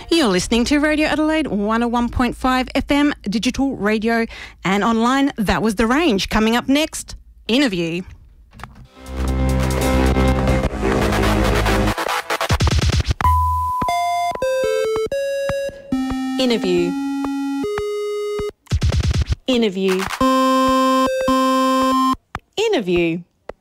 You're listening to Radio Adelaide 101.5 FM, digital radio and online. That was The Range. Coming up next, interview. Interview. Interview. Interview.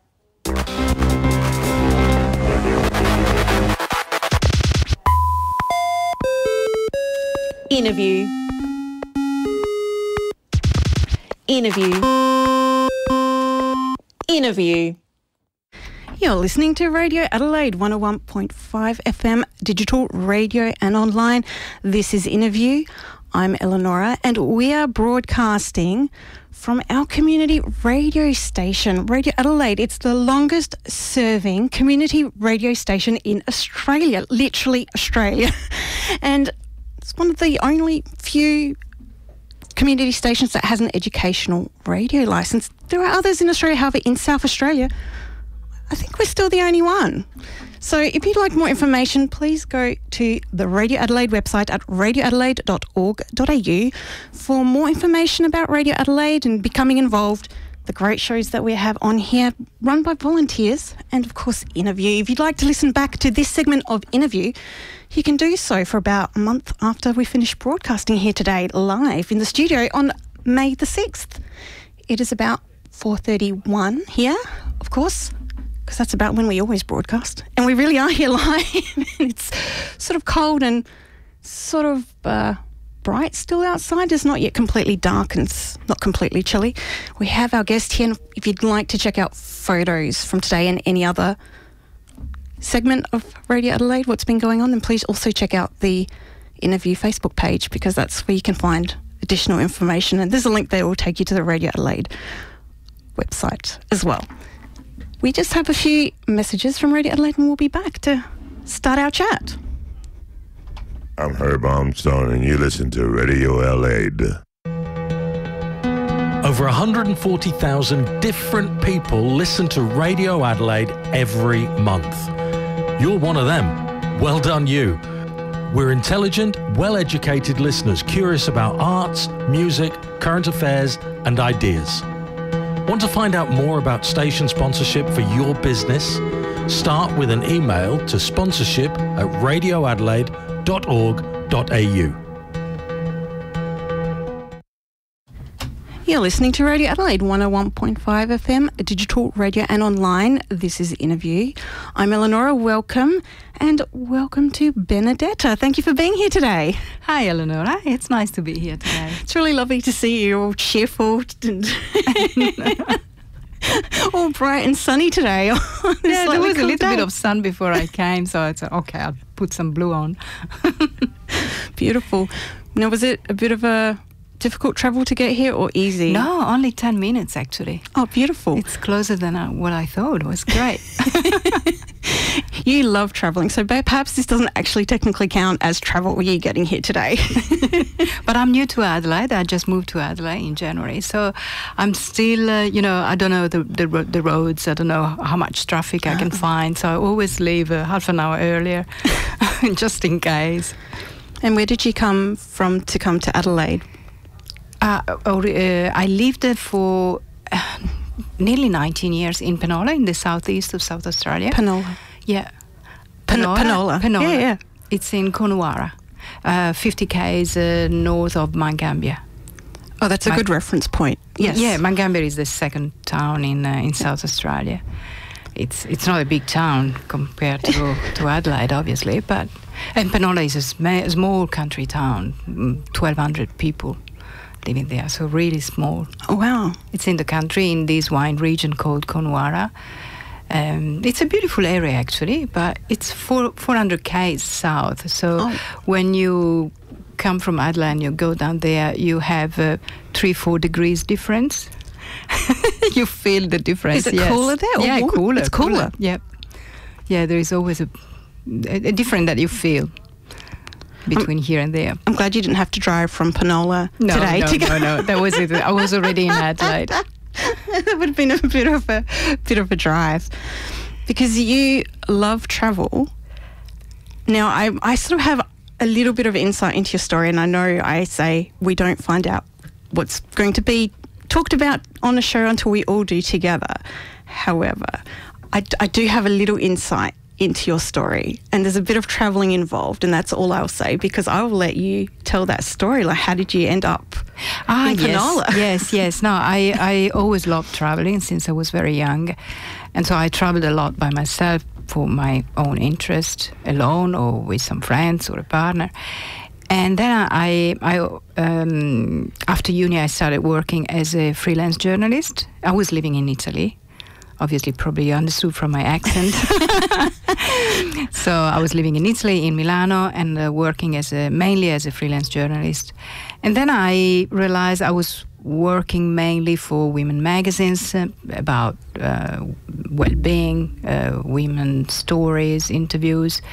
Interview. Interview. Interview. You're listening to Radio Adelaide 101.5 FM, digital radio and online. This is Interview. I'm Eleonora and we are broadcasting from our community radio station, Radio Adelaide. It's the longest serving community radio station in Australia, literally Australia. And it's one of the only few community stations that has an educational radio licence. There are others in Australia, however, in South Australia, I think we're still the only one. So if you'd like more information, please go to the Radio Adelaide website at radioadelaide.org.au for more information about Radio Adelaide and becoming involved, the great shows that we have on here, run by volunteers, and of course, Interview. If you'd like to listen back to this segment of Interview, you can do so for about a month after we finish broadcasting here today, live in the studio on May the 6th. It is about 4:31 here, of course, because that's about when we always broadcast. And we really are here live. It's sort of cold and sort of bright still outside. It's not yet completely dark and it's not completely chilly. We have our guest here. And if you'd like to check out photos from today and any other segment of Radio Adelaide, what's been going on, then please also check out the Interview Facebook page, because that's where you can find additional information. And there's a link there that will take you to the Radio Adelaide website as well. We just have a few messages from Radio Adelaide and we'll be back to start our chat. I'm Herb Armstrong and you listen to Radio Adelaide. Over 140,000 different people listen to Radio Adelaide every month. You're one of them. Well done you. We're intelligent, well-educated listeners curious about arts, music, current affairs and ideas. Want to find out more about station sponsorship for your business? Start with an email to sponsorship@radioadelaide.org.au. You're listening to Radio Adelaide 101.5 FM, digital radio and online. This is Interview. I'm Eleonora. Welcome. And welcome to Benedetta. Thank you for being here today. Hi, Eleonora. It's nice to be here today. It's really lovely to see you all cheerful and all bright and sunny today. Yeah, there was a little bit of sun before I came, so I thought, okay, I'll put some blue on. Beautiful. Now, was it a bit of a difficult travel to get here or easy? No, only 10 minutes actually. Oh, beautiful. It's closer than what I thought. It was great. You love travelling, so perhaps this doesn't actually technically count as travel you getting here today. But I'm new to Adelaide. I just moved to Adelaide in January, so I'm still, I don't know the roads. I don't know how much traffic I can find, so I always leave half an hour earlier, just in case. And where did you come from to come to Adelaide? I lived there for nearly 19 years in Penola, in the southeast of South Australia. Penola. Yeah. Penola. Yeah. It's in Coonawarra, 50 k's north of Mount Gambier. Oh, that's a good reference point. Yes. Yeah, Mount Gambier is the second town in South Australia. It's not a big town compared to Adelaide, obviously, and Penola is a small country town, 1,200 people living there, so really small. Oh, wow. It's in the country, in this wine region called Coonawarra. It's a beautiful area, actually, but it's 400 k's south. So when you come from Adelaide and you go down there, you have 3-4 degrees difference. You feel the difference. Is it cooler there? Yeah, cooler. It's cooler. Yeah. Yeah, there is always a difference that you feel between here and there. I'm glad you didn't have to drive from Penola today. No. That was it. I was already in Adelaide. That would have been a bit of a drive, because you love travel. Now, I sort of have a little bit of insight into your story, and I know I say we don't find out what's going to be talked about on a show until we all do together. However, I do have a little insight into your story, and there's a bit of travelling involved, and that's all I'll say, because I will let you tell that story. Like, how did you end up in Penola? Yes. No, I always loved travelling since I was very young, and so I travelled a lot by myself for my own interest, alone or with some friends or a partner. And then I after uni, I started working as a freelance journalist. I was living in Italy. Obviously, probably you understood from my accent. So I was living in Italy, in Milano, and working mainly as a freelance journalist. And then I realized I was working mainly for women magazines about well-being, women stories, interviews.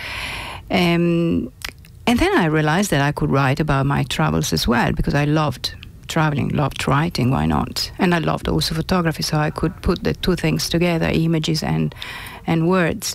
And then I realized that I could write about my travels as well, because I loved traveling, loved writing, why not? And I loved also photography, so I could put the two things together, images and words.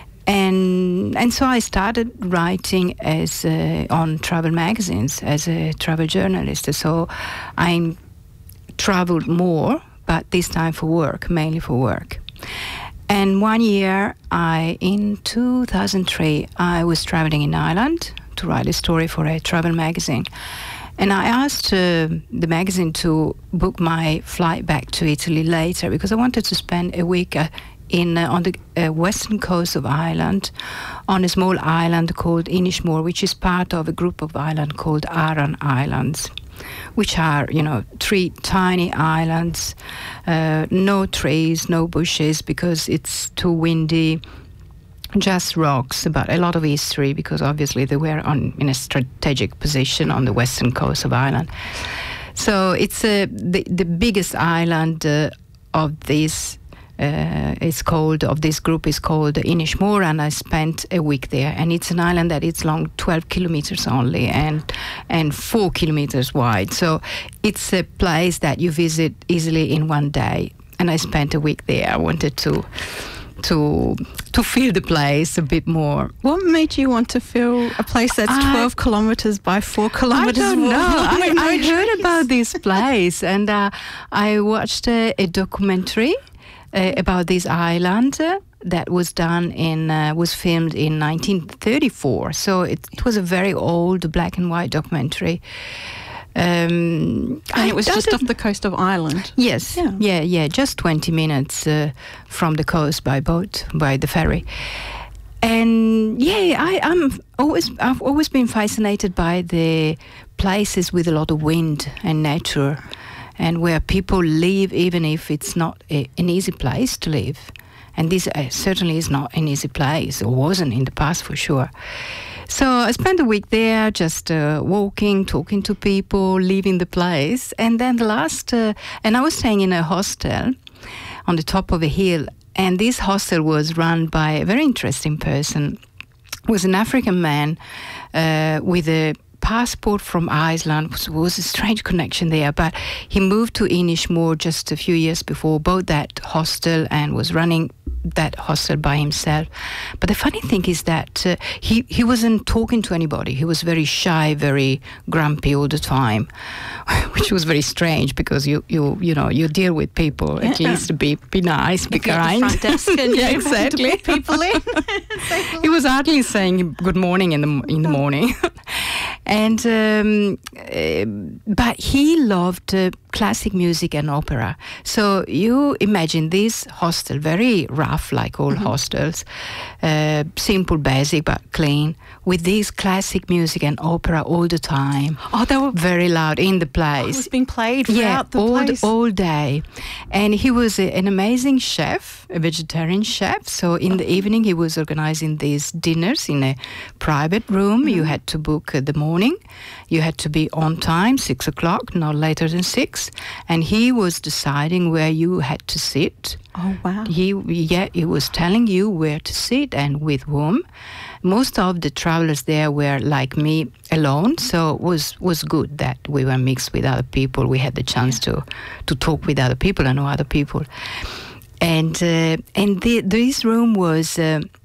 And so I started writing on travel magazines as a travel journalist. So I traveled more, but this time for work, mainly for work. And one year, in 2003, I was traveling in Ireland to write a story for a travel magazine. And I asked the magazine to book my flight back to Italy later, because I wanted to spend a week on the western coast of Ireland, on a small island called Inishmore, which is part of a group of islands called Aran Islands, which are, 3 tiny islands, no trees, no bushes, because it's too windy. Just rocks, but a lot of history, because obviously they were in a strategic position on the western coast of Ireland. So it's the biggest island of this. This group is called Inishmore, and I spent a week there. And it's an island that it's long 12 kilometers only, and 4 kilometers wide. So it's a place that you visit easily in one day. And I spent a week there. I wanted to feel the place a bit more. What made you want to feel a place that's 12 kilometres by 4 kilometres? I don't know. I heard about this place, and I watched a documentary about this island that was filmed in 1934. So it was a very old black and white documentary. And it was just off the coast of Ireland. Yes, yeah, just 20 minutes from the coast by boat, by the ferry. And I've always been fascinated by the places with a lot of wind and nature, and where people live, even if it's not an easy place to live. And this certainly is not an easy place, or wasn't in the past for sure. So I spent a week there, just walking, talking to people, leaving the place. And then and I was staying in a hostel on the top of a hill. And this hostel was run by a very interesting person. It was an African man with a passport from Iceland. It was a strange connection there, but he moved to Inishmore just a few years before, bought that hostel and was running that hostel by himself. But the funny thing is that he wasn't talking to anybody. He was very shy, very grumpy all the time, which was very strange, because you deal with people, at least to be nice, be kind. At the front desk and exactly. To put people in. He was hardly saying good morning in the morning. And but he loved classic music and opera. So you imagine this hostel, very rough, like all hostels, simple, basic, but clean, with this classic music and opera all the time. Oh, they were very loud in the place. It was being played throughout the place. all day. And he was an amazing chef, a vegetarian chef. So in the evening, he was organizing these dinners in a private room. You had to book the morning. You had to be on time, 6 o'clock, not later than 6. And he was deciding where you had to sit. Oh, wow. He was telling you where to sit and with whom. Most of the travelers there were like me, alone, so it was good that we were mixed with other people. We had the chance to talk with other people and know other people. And this room was